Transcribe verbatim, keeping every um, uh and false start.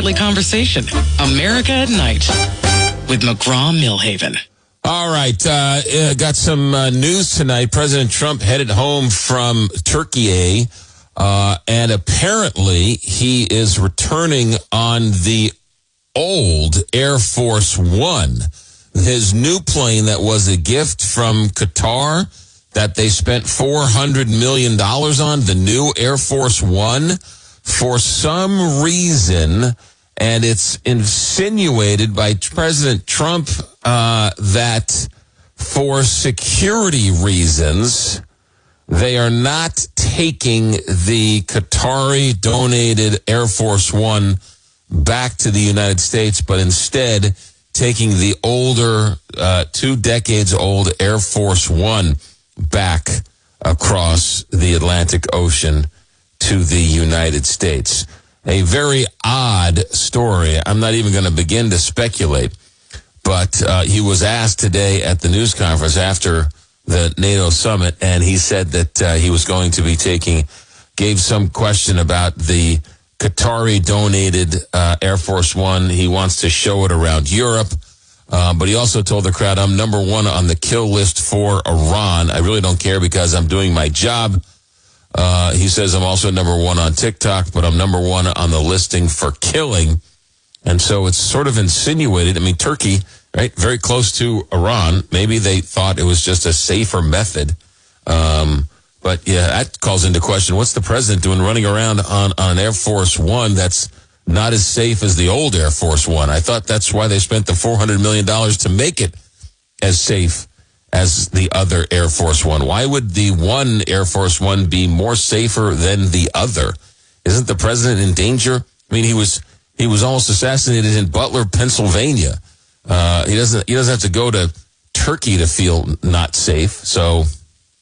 Nightly Conversation, America at Night, with McGraw-Millhaven. All right, uh, uh, got some uh, news tonight. President Trump headed home from Turkey, uh, and apparently he is returning on the old Air Force One, his new plane that was a gift from Qatar that they spent four hundred million dollars on, the new Air Force One. For some reason, and it's insinuated by President Trump uh, that for security reasons, they are not taking the Qatari-donated Air Force One back to the United States, but instead taking the older, uh, two decades old Air Force One back across the Atlantic Ocean to the United States. A very odd story. I'm not even going to begin to speculate, but uh, he was asked today at the news conference after the NATO summit, and he said that uh, he was going to be taking, gave some question about the Qatari-donated uh, Air Force One. He wants to show it around Europe, uh, but he also told the crowd, I'm number one on the kill list for Iran. I really don't care because I'm doing my job. Uh, he says, I'm also number one on TikTok, but I'm number one on the listing for killing. And so it's sort of insinuated. I mean, Turkey, right, very close to Iran. Maybe they thought it was just a safer method. Um, but, yeah, that calls into question, what's the president doing running around on, on an Air Force One that's not as safe as the old Air Force One? I thought that's why they spent the four hundred million dollars to make it as safe as the other Air Force One. Why would the one Air Force One be more safer than the other? Isn't the president in danger? I mean, he was he was almost assassinated in Butler, Pennsylvania. Uh, he doesn't he doesn't have to go to Turkey to feel not safe. So